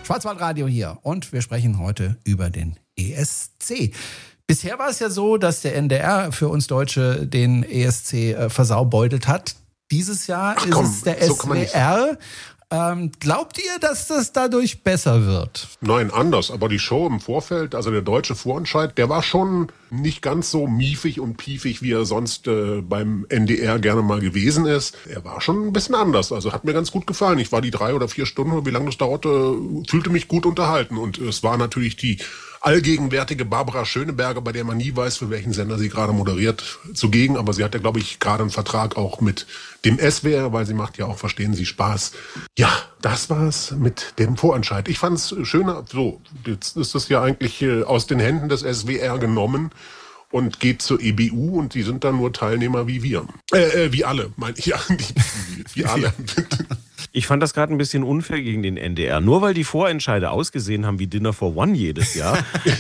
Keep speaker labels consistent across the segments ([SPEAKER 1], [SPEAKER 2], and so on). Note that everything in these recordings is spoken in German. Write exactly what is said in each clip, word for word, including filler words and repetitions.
[SPEAKER 1] Schwarzwaldradio hier und wir sprechen heute über den E S C. Bisher war es ja so, dass der N D R für uns Deutsche den E S C äh, versaubeutelt hat. Dieses Jahr Ach, komm, ist es der so S W R. Ähm, glaubt ihr, dass das dadurch besser wird?
[SPEAKER 2] Nein, anders. Aber die Show im Vorfeld, also der deutsche Vorentscheid, der war schon nicht ganz so miefig und piefig, wie er sonst äh, beim N D R gerne mal gewesen ist. Er war schon ein bisschen anders. Also hat mir ganz gut gefallen. Ich war die drei oder vier Stunden, wie lange das dauerte, fühlte mich gut unterhalten. Und es war natürlich die allgegenwärtige Barbara Schöneberger, bei der man nie weiß, für welchen Sender sie gerade moderiert, zugegen. Aber sie hat ja, glaube ich, gerade einen Vertrag auch mit dem S W R, weil sie macht ja auch, verstehen Sie, Spaß. Ja, das war's mit dem Vorentscheid. Ich fand's schöner, so, jetzt ist das ja eigentlich äh, aus den Händen des S W R genommen und geht zur E B U und die sind dann nur Teilnehmer wie wir. Äh, äh wie alle, meine ich. Ja, wie, wie alle.
[SPEAKER 3] Ich fand das gerade ein bisschen unfair gegen den N D R. Nur weil die Vorentscheide ausgesehen haben wie Dinner for One jedes Jahr.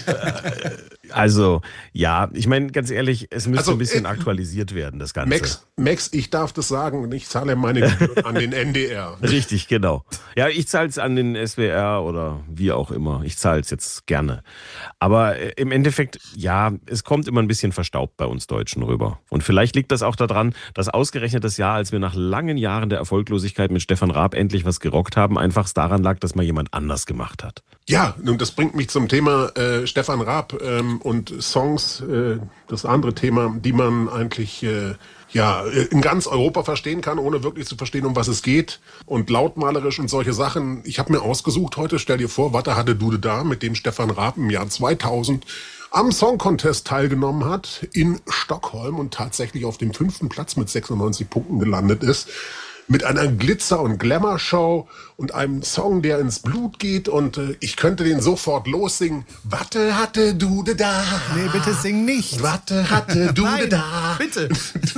[SPEAKER 3] Also, ja, ich meine, ganz ehrlich, es müsste also, ein bisschen äh, aktualisiert werden, das Ganze.
[SPEAKER 2] Max, Max, ich darf das sagen und ich zahle meine Gebühren an den N D R.
[SPEAKER 3] Richtig, genau. Ja, ich zahle es an den S W R oder wie auch immer. Ich zahle es jetzt gerne. Aber äh, im Endeffekt, ja, es kommt immer ein bisschen verstaubt bei uns Deutschen rüber. Und vielleicht liegt das auch daran, dass ausgerechnet das Jahr, als wir nach langen Jahren der Erfolglosigkeit mit Stefan Raab endlich was gerockt haben, einfach daran lag, dass mal jemand anders gemacht hat.
[SPEAKER 2] Ja, und das bringt mich zum Thema äh, Stefan Raab ähm, und Songs, äh, das andere Thema, die man eigentlich äh, ja in ganz Europa verstehen kann, ohne wirklich zu verstehen, um was es geht. Und lautmalerisch und solche Sachen. Ich habe mir ausgesucht heute, stell dir vor, Watte hatte Dude da, mit dem Stefan Raab im Jahr zweitausend am Song Contest teilgenommen hat in Stockholm und tatsächlich auf dem fünften Platz mit sechsundneunzig Punkten gelandet ist. Mit einer Glitzer- und Glamour-Show und einem Song, der ins Blut geht. Und äh, ich könnte den sofort lossingen. Watte hatte Dude da.
[SPEAKER 1] Nee, bitte sing nicht.
[SPEAKER 2] Watte hatte Dude
[SPEAKER 1] Nein,
[SPEAKER 2] da.
[SPEAKER 1] Bitte.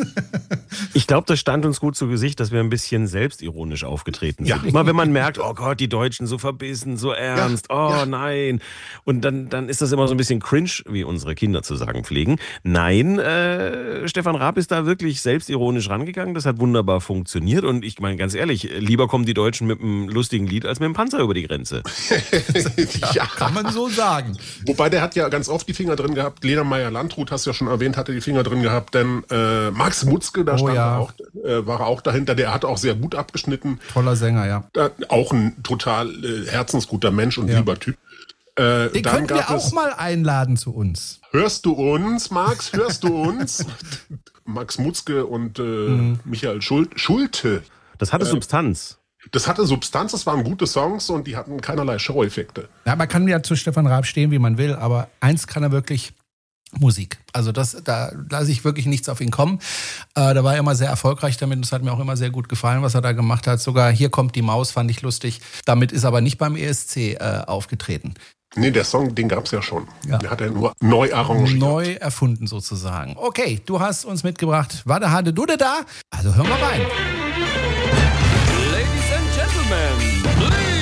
[SPEAKER 3] Ich glaube, das stand uns gut zu Gesicht, dass wir ein bisschen selbstironisch aufgetreten sind.
[SPEAKER 2] Ja.
[SPEAKER 3] Immer wenn man merkt, oh Gott, die Deutschen so verbissen, so ernst, ja, oh ja. nein. Und dann, dann ist das immer so ein bisschen cringe, wie unsere Kinder zu sagen pflegen. Nein, äh, Stefan Raab ist da wirklich selbstironisch rangegangen. Das hat wunderbar funktioniert. Und ich meine, ganz ehrlich, lieber kommen die Deutschen mit einem lustigen Lied als mit einem Panzer über die Grenze.
[SPEAKER 1] ja, ja, kann man so sagen.
[SPEAKER 2] Wobei, der hat ja ganz oft die Finger drin gehabt. Lena Meyer-Landrut, hast du ja schon erwähnt, hatte die Finger drin gehabt. Denn äh, Max Mutzke, da
[SPEAKER 1] oh,
[SPEAKER 2] stand
[SPEAKER 1] ja.
[SPEAKER 2] er auch, äh, war er auch dahinter. Der hat auch sehr gut abgeschnitten.
[SPEAKER 1] Toller Sänger, ja.
[SPEAKER 2] Da, auch ein total äh, herzensguter Mensch und ja. lieber Typ. Äh,
[SPEAKER 1] Den können wir auch mal einladen zu uns.
[SPEAKER 2] Hörst du uns, Max? Hörst du uns? Max Mutzke und äh, mhm. Michael Schul- Schulte.
[SPEAKER 3] Das hatte äh, Substanz.
[SPEAKER 2] Das hatte Substanz, das waren gute Songs und die hatten keinerlei Show-Effekte.
[SPEAKER 1] Ja, man kann ja zu Stefan Raab stehen, wie man will, aber eins kann er wirklich: Musik. Also das, da lasse ich wirklich nichts auf ihn kommen. Äh, da war er immer sehr erfolgreich damit. Das hat mir auch immer sehr gut gefallen, was er da gemacht hat. Sogar Hier kommt die Maus fand ich lustig. Damit ist er aber nicht beim E S C äh, aufgetreten.
[SPEAKER 2] Nee, der Song, den gab's ja schon. Ja. Den hat er nur neu arrangiert.
[SPEAKER 1] Neu erfunden sozusagen. Okay, du hast uns mitgebracht Watte hatte Dude da. Also hör mal rein.
[SPEAKER 4] Ladies and Gentlemen, please